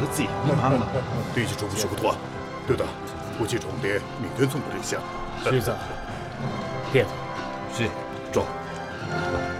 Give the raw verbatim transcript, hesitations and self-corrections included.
和自己不忙了。 对起重复许不多，对的，不记重的明天送给这下。 是子，列子， 是， 走。